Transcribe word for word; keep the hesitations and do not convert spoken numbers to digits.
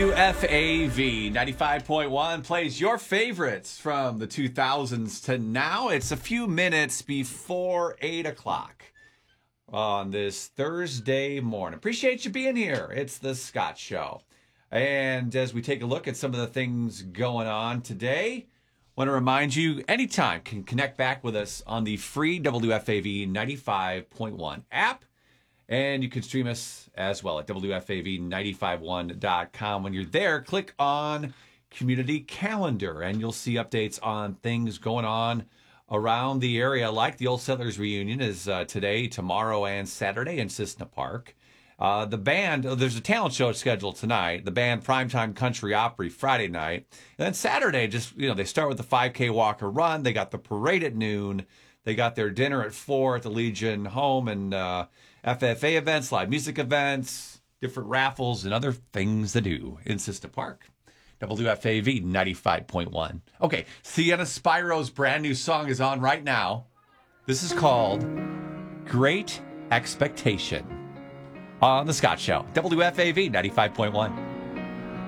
W F A V ninety-five point one plays your favorites from the two thousands to now. It's a few minutes before eight o'clock on this Thursday morning. Appreciate you being here. It's the Scott Show. And as we take a look at some of the things going on today, want to remind you, anytime can connect back with us on the free W F A V ninety-five point one app. And you can stream us as well at W F A V nine five one dot com. When you're there, click on Community Calendar, and you'll see updates on things going on around the area, like the Old Settlers Reunion is uh, today, tomorrow, and Saturday in Cissna Park. Uh, the band, oh, there's a talent show scheduled tonight. The band Primetime Country Opry Friday night. And then Saturday, just, you know, they start with the five K walk or run. They got the parade at noon. They got their dinner at four at the Legion Home, and uh, F F A events, live music events, different raffles, and other things to do in Cissna Park. W F A V ninety-five point one. Okay, Sienna Spiro's brand new song is on right now. This is called Great Expectation on The Scott Show. W F A V ninety-five point one.